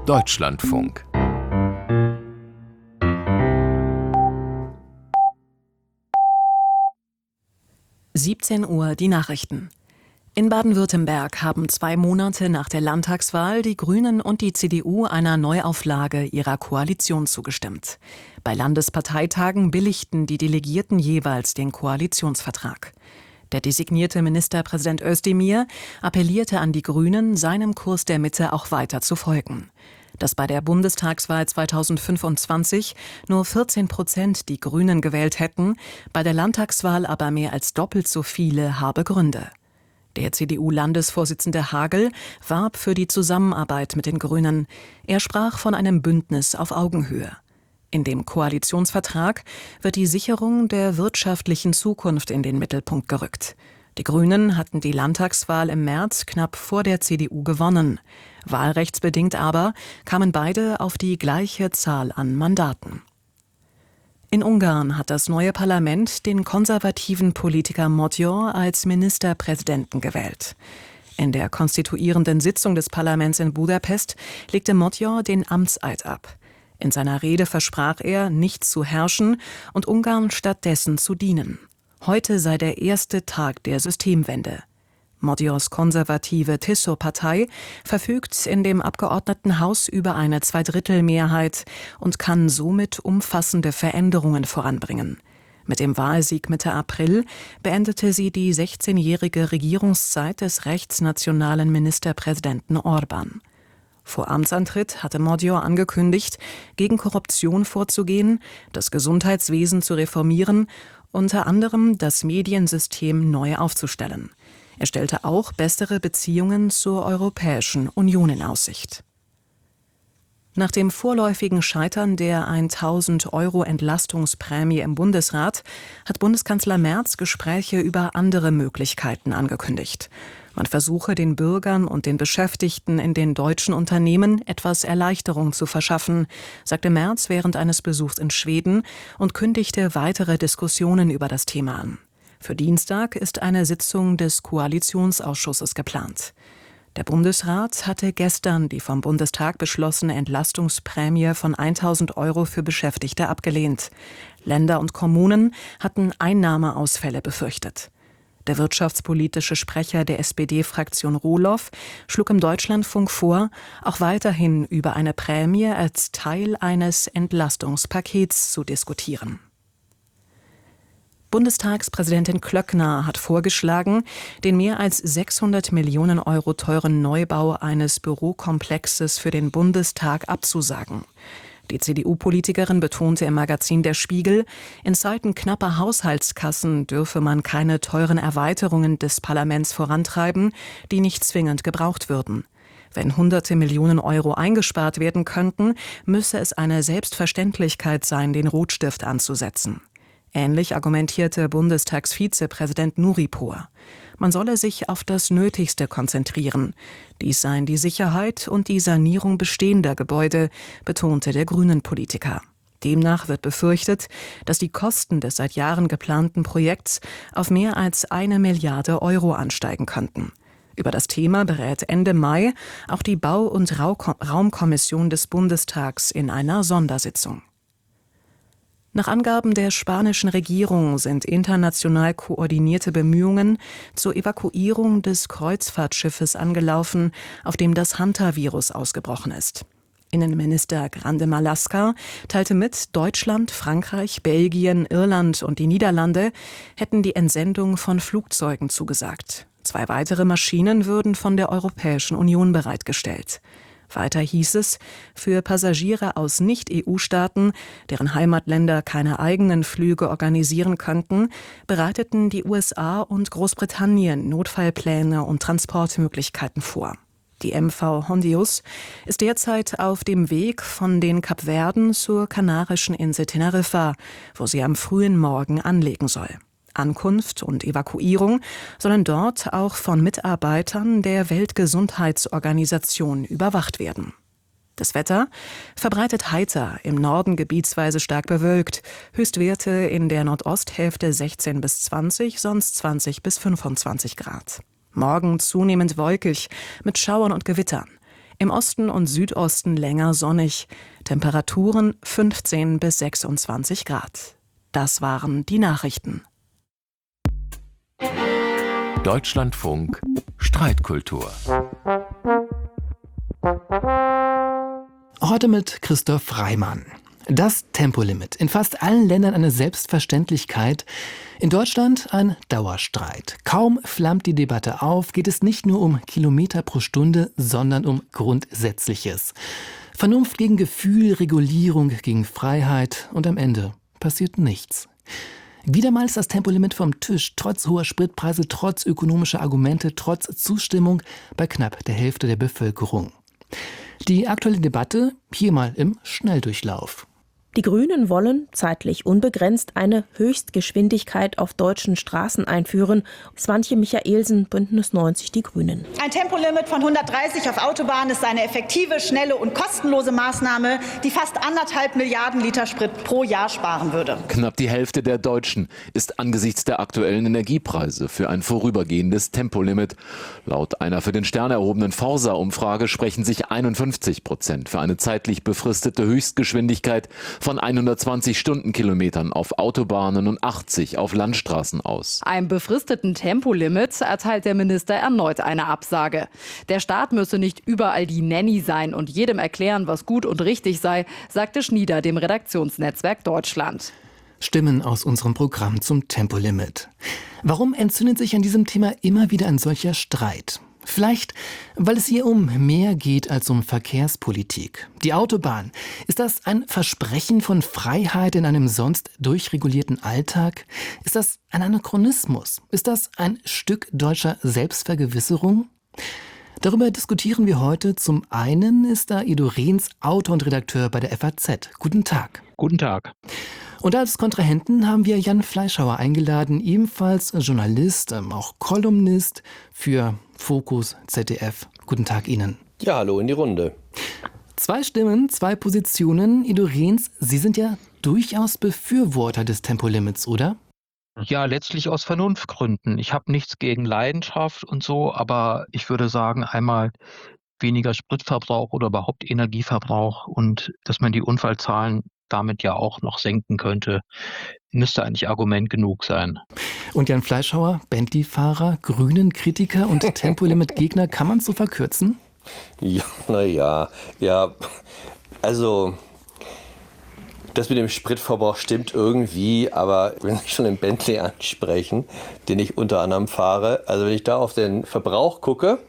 Deutschlandfunk. Uhr die Nachrichten. In Baden-Württemberg haben 2 Monate nach der Landtagswahl die Grünen und die CDU einer Neuauflage ihrer Koalition zugestimmt. Bei Landesparteitagen billigten die Delegierten jeweils den Koalitionsvertrag. Der designierte Ministerpräsident Özdemir appellierte an die Grünen, seinem Kurs der Mitte auch weiter zu folgen. Dass bei der Bundestagswahl 2025 nur 14% die Grünen gewählt hätten, bei der Landtagswahl aber mehr als doppelt so viele, habe Gründe. Der CDU-Landesvorsitzende Hagel warb für die Zusammenarbeit mit den Grünen. Er sprach von einem Bündnis auf Augenhöhe. In dem Koalitionsvertrag wird die Sicherung der wirtschaftlichen Zukunft in den Mittelpunkt gerückt. Die Grünen hatten die Landtagswahl im März knapp vor der CDU gewonnen. Wahlrechtsbedingt aber kamen beide auf die gleiche Zahl an Mandaten. In Ungarn hat das neue Parlament den konservativen Politiker Magyar als Ministerpräsidenten gewählt. In der konstituierenden Sitzung des Parlaments in Budapest legte Magyar den Amtseid ab. In seiner Rede versprach er, nicht zu herrschen und Ungarn stattdessen zu dienen. Heute sei der erste Tag der Systemwende. Magyars konservative Tiszó-Partei verfügt in dem Abgeordnetenhaus über eine Zweidrittelmehrheit und kann somit umfassende Veränderungen voranbringen. Mit dem Wahlsieg Mitte April beendete sie die 16-jährige Regierungszeit des rechtsnationalen Ministerpräsidenten Orbán. Vor Amtsantritt hatte Magyar angekündigt, gegen Korruption vorzugehen, das Gesundheitswesen zu reformieren, unter anderem das Mediensystem neu aufzustellen. Er stellte auch bessere Beziehungen zur Europäischen Union in Aussicht. Nach dem vorläufigen Scheitern der 1.000 € Entlastungsprämie im Bundesrat hat Bundeskanzler Merz Gespräche über andere Möglichkeiten angekündigt. Man versuche den Bürgern und den Beschäftigten in den deutschen Unternehmen etwas Erleichterung zu verschaffen, sagte Merz während eines Besuchs in Schweden und kündigte weitere Diskussionen über das Thema an. Für Dienstag ist eine Sitzung des Koalitionsausschusses geplant. Der Bundesrat hatte gestern die vom Bundestag beschlossene Entlastungsprämie von 1.000 € für Beschäftigte abgelehnt. Länder und Kommunen hatten Einnahmeausfälle befürchtet. Der wirtschaftspolitische Sprecher der SPD-Fraktion Rohloff schlug im Deutschlandfunk vor, auch weiterhin über eine Prämie als Teil eines Entlastungspakets zu diskutieren. Bundestagspräsidentin Klöckner hat vorgeschlagen, den mehr als 600 Millionen € teuren Neubau eines Bürokomplexes für den Bundestag abzusagen. Die CDU-Politikerin betonte im Magazin Der Spiegel, in Zeiten knapper Haushaltskassen dürfe man keine teuren Erweiterungen des Parlaments vorantreiben, die nicht zwingend gebraucht würden. Wenn hunderte Millionen € eingespart werden könnten, müsse es eine Selbstverständlichkeit sein, den Rotstift anzusetzen. Ähnlich argumentierte Bundestagsvizepräsident Nuripur. Man solle sich auf das Nötigste konzentrieren. Dies seien die Sicherheit und die Sanierung bestehender Gebäude, betonte der Grünen-Politiker. Demnach wird befürchtet, dass die Kosten des seit Jahren geplanten Projekts auf mehr als 1 Milliarde € ansteigen könnten. Über das Thema berät Ende Mai auch die Bau- und Raumkommission des Bundestags in einer Sondersitzung. Nach Angaben der spanischen Regierung sind international koordinierte Bemühungen zur Evakuierung des Kreuzfahrtschiffes angelaufen, auf dem das Hantavirus ausgebrochen ist. Innenminister Grande Marlaska teilte mit, Deutschland, Frankreich, Belgien, Irland und die Niederlande hätten die Entsendung von Flugzeugen zugesagt. 2 weitere Maschinen würden von der Europäischen Union bereitgestellt. Weiter hieß es, für Passagiere aus Nicht-EU-Staaten, deren Heimatländer keine eigenen Flüge organisieren könnten, bereiteten die USA und Großbritannien Notfallpläne und Transportmöglichkeiten vor. Die MV Hondius ist derzeit auf dem Weg von den Kapverden zur kanarischen Insel Teneriffa, wo sie am frühen Morgen anlegen soll. Ankunft und Evakuierung sollen dort auch von Mitarbeitern der Weltgesundheitsorganisation überwacht werden. Das Wetter verbreitet heiter, im Norden gebietsweise stark bewölkt, Höchstwerte in der Nordosthälfte 16 bis 20, sonst 20 bis 25 Grad. Morgen zunehmend wolkig mit Schauern und Gewittern. Im Osten und Südosten länger sonnig. Temperaturen 15 bis 26 Grad. Das waren die Nachrichten. Deutschlandfunk Streitkultur. Heute mit Christoph Reimann. Das Tempolimit. In fast allen Ländern eine Selbstverständlichkeit. In Deutschland ein Dauerstreit. Kaum flammt die Debatte auf, geht es nicht nur um Kilometer pro Stunde, sondern um Grundsätzliches. Vernunft gegen Gefühl, Regulierung gegen Freiheit und am Ende passiert nichts. Wieder mal ist das Tempolimit vom Tisch, trotz hoher Spritpreise, trotz ökonomischer Argumente, trotz Zustimmung bei knapp der Hälfte der Bevölkerung. Die aktuelle Debatte hier mal im Schnelldurchlauf. Die Grünen wollen, zeitlich unbegrenzt, eine Höchstgeschwindigkeit auf deutschen Straßen einführen. Swantje Michaelsen, Bündnis 90, die Grünen. Ein Tempolimit von 130 auf Autobahnen ist eine effektive, schnelle und kostenlose Maßnahme, die fast 1,5 Milliarden Liter Sprit pro Jahr sparen würde. Knapp die Hälfte der Deutschen ist angesichts der aktuellen Energiepreise für ein vorübergehendes Tempolimit. Laut einer für den Stern erhobenen Forsa-Umfrage sprechen sich 51% für eine zeitlich befristete Höchstgeschwindigkeit von 120 Stundenkilometern auf Autobahnen und 80 auf Landstraßen aus. Einem befristeten Tempolimit erteilt der Minister erneut eine Absage. Der Staat müsse nicht überall die Nanny sein und jedem erklären, was gut und richtig sei, sagte Schnieder dem Redaktionsnetzwerk Deutschland. Stimmen aus unserem Programm zum Tempolimit. Warum entzündet sich an diesem Thema immer wieder ein solcher Streit? Vielleicht, weil es hier um mehr geht als um Verkehrspolitik. Die Autobahn, ist das ein Versprechen von Freiheit in einem sonst durchregulierten Alltag? Ist das ein Anachronismus? Ist das ein Stück deutscher Selbstvergewisserung? Darüber diskutieren wir heute. Zum einen ist da Ido Rehns, Autor und Redakteur bei der FAZ. Guten Tag. Guten Tag. Und als Kontrahenten haben wir Jan Fleischhauer eingeladen, ebenfalls Journalist, auch Kolumnist für Focus ZDF. Guten Tag Ihnen. Ja, hallo in die Runde. Zwei Stimmen, zwei Positionen. Ido Rehns, Sie sind ja durchaus Befürworter des Tempolimits, oder? Ja, letztlich aus Vernunftgründen. Ich habe nichts gegen Leidenschaft und so, aber ich würde sagen, einmal weniger Spritverbrauch oder überhaupt Energieverbrauch und dass man die Unfallzahlen damit ja auch noch senken könnte, müsste eigentlich Argument genug sein. Und Jan Fleischhauer, Bentley-Fahrer, Grünen-Kritiker und Tempolimit-Gegner, kann man es so verkürzen? Ja, naja, ja, also das mit dem Spritverbrauch stimmt irgendwie, aber wenn Sie schon den Bentley ansprechen, den ich unter anderem fahre, also wenn ich da auf den Verbrauch gucke,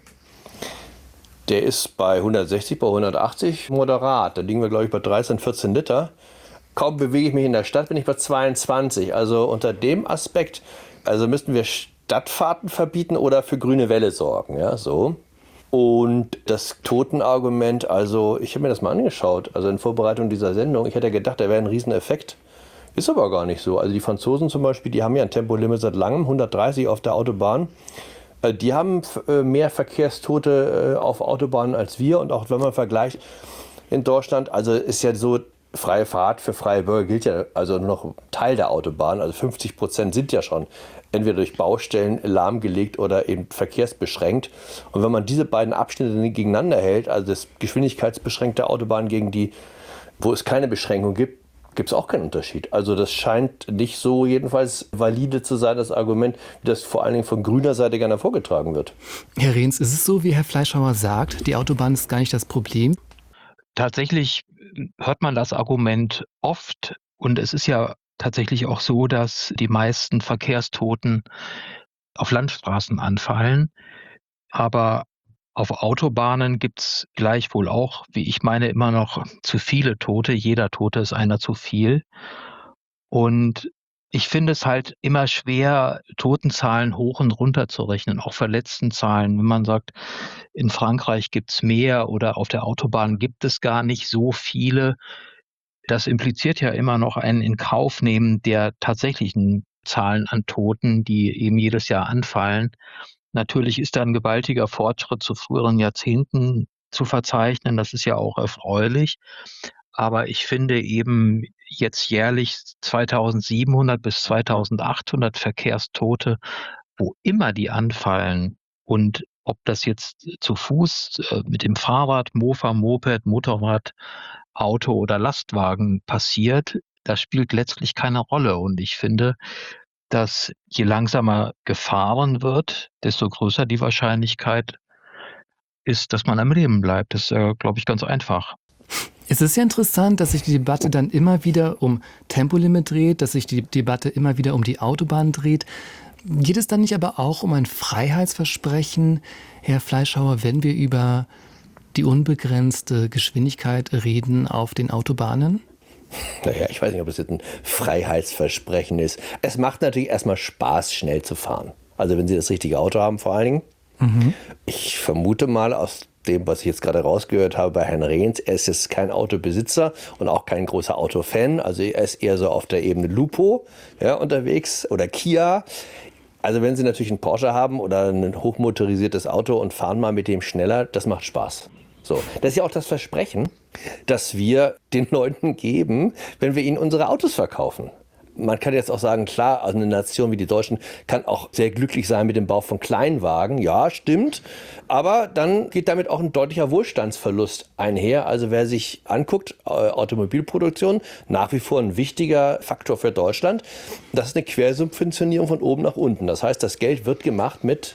der ist bei 160, bei 180 moderat. Da liegen wir, glaube ich, bei 13, 14 Liter. Kaum bewege ich mich in der Stadt, bin ich bei 22. Also unter dem Aspekt, also müssten wir Stadtfahrten verbieten oder für grüne Welle sorgen. Ja, so. Und das Totenargument, also ich habe mir das mal angeschaut, also in Vorbereitung dieser Sendung, ich hätte gedacht, da wäre ein Rieseneffekt. Ist aber gar nicht so. Also die Franzosen zum Beispiel, die haben ja ein Tempolimit seit langem, 130 auf der Autobahn. Die haben mehr Verkehrstote auf Autobahnen als wir. Und auch wenn man vergleicht in Deutschland, also ist ja so, freie Fahrt für freie Bürger gilt ja also nur noch Teil der Autobahn. Also 50% sind ja schon entweder durch Baustellen lahmgelegt oder eben verkehrsbeschränkt. Und wenn man diese beiden Abschnitte gegeneinander hält, also das geschwindigkeitsbeschränkte Autobahn gegen die, wo es keine Beschränkung gibt, gibt es auch keinen Unterschied. Also das scheint nicht so jedenfalls valide zu sein, das Argument, wie das vor allen Dingen von grüner Seite gerne vorgetragen wird. Herr Rehns, ist es so, wie Herr Fleischhauer sagt, die Autobahn ist gar nicht das Problem? Tatsächlich hört man das Argument oft und es ist ja tatsächlich auch so, dass die meisten Verkehrstoten auf Landstraßen anfallen. Aber auf Autobahnen gibt es gleichwohl auch, wie ich meine, immer noch zu viele Tote. Jeder Tote ist einer zu viel. Und ich finde es halt immer schwer, Totenzahlen hoch und runter zu rechnen, auch Verletztenzahlen. Wenn man sagt, in Frankreich gibt es mehr oder auf der Autobahn gibt es gar nicht so viele. Das impliziert ja immer noch ein Inkaufnehmen der tatsächlichen Zahlen an Toten, die eben jedes Jahr anfallen. Natürlich ist da ein gewaltiger Fortschritt zu früheren Jahrzehnten zu verzeichnen. Das ist ja auch erfreulich. Aber ich finde eben jetzt jährlich 2700 bis 2800 Verkehrstote, wo immer die anfallen und Ob das jetzt zu Fuß, mit dem Fahrrad, Mofa, Moped, Motorrad, Auto oder Lastwagen passiert, das spielt letztlich keine Rolle. Und ich finde, dass je langsamer gefahren wird, desto größer die Wahrscheinlichkeit ist, dass man am Leben bleibt. Das ist, glaube ich, ganz einfach. Es ist ja interessant, dass sich die Debatte dann immer wieder um Tempolimit dreht, dass sich die Debatte immer wieder um die Autobahn dreht. Geht es dann nicht aber auch um ein Freiheitsversprechen, Herr Fleischhauer, wenn wir über die unbegrenzte Geschwindigkeit reden auf den Autobahnen? Naja, ich weiß nicht, ob es jetzt ein Freiheitsversprechen ist. Es macht natürlich erstmal Spaß, schnell zu fahren. Also wenn Sie das richtige Auto haben vor allen Dingen. Ich vermute mal aus dem, was ich jetzt gerade rausgehört habe bei Herrn Rehns, er ist jetzt kein Autobesitzer und auch kein großer Autofan. Also er ist eher so auf der Ebene Lupo unterwegs oder Kia. Also wenn Sie natürlich einen Porsche haben oder ein hochmotorisiertes Auto und fahren mal mit dem schneller, das macht Spaß. So, das ist ja auch das Versprechen, das wir den Leuten geben, wenn wir ihnen unsere Autos verkaufen. Man kann jetzt auch sagen, klar, also eine Nation wie die Deutschen kann auch sehr glücklich sein mit dem Bau von Kleinwagen. Ja, stimmt. Aber dann geht damit auch ein deutlicher Wohlstandsverlust einher. Also wer sich anguckt, Automobilproduktion, nach wie vor ein wichtiger Faktor für Deutschland. Das ist eine Quersubventionierung von oben nach unten. Das heißt, das Geld wird gemacht mit